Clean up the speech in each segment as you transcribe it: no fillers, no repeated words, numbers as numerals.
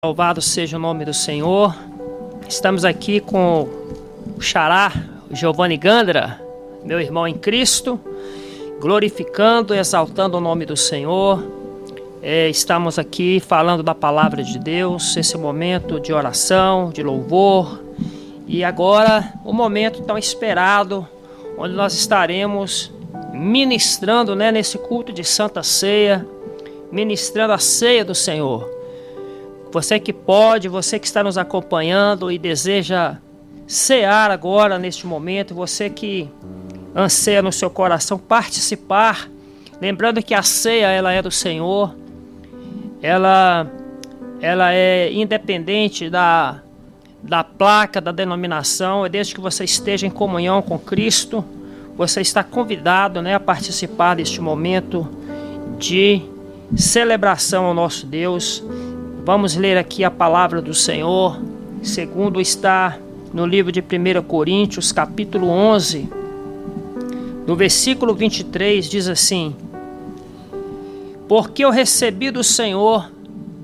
Louvado seja o nome do Senhor. Estamos aqui com o xará Giovanni Gandra, meu irmão em Cristo, glorificando e exaltando o nome do Senhor. Estamos aqui falando da palavra de Deus, esse momento de oração, de louvor. E agora o momento tão esperado, onde nós estaremos ministrando, nesse culto de Santa Ceia, ministrando a ceia do Senhor. Você que pode, você que está nos acompanhando e deseja cear agora neste momento, você que anseia no seu coração participar, lembrando que a ceia ela é do Senhor, ela é independente da placa, da denominação, desde que você esteja em comunhão com Cristo, você está convidado a participar deste momento de celebração ao nosso Deus. Vamos ler aqui a palavra do Senhor, segundo está no livro de 1 Coríntios, capítulo 11, no versículo 23, diz assim: Porque eu recebi do Senhor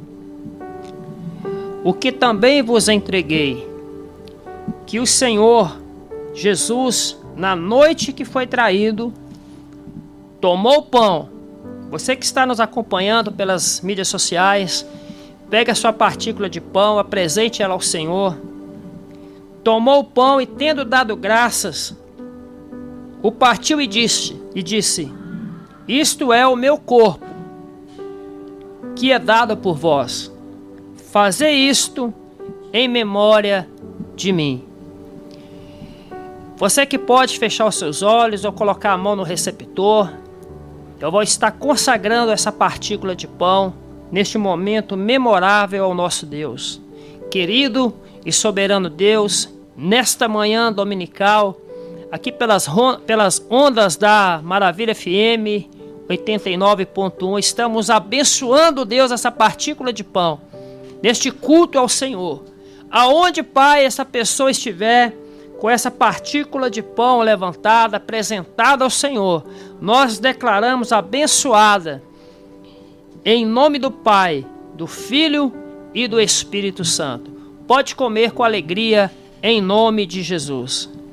o que também vos entreguei, que o Senhor Jesus, na noite que foi traído, tomou o pão. Você que está nos acompanhando pelas mídias sociais, pegue a sua partícula de pão, apresente ela ao Senhor. Tomou o pão e, tendo dado graças, o partiu e disse: Isto é o meu corpo, que é dado por vós. Fazei isto em memória de mim. Você que pode fechar os seus olhos ou colocar a mão no receptor, eu vou estar consagrando essa partícula de pão neste momento memorável ao nosso Deus. Querido e soberano Deus, nesta manhã dominical, aqui pelas ondas da Maravilha FM 89.1, estamos abençoando, Deus, essa partícula de pão, neste culto ao Senhor. Aonde, Pai, essa pessoa estiver com essa partícula de pão levantada, apresentada ao Senhor, nós declaramos abençoada, em nome do Pai, do Filho e do Espírito Santo. Pode comer com alegria, em nome de Jesus.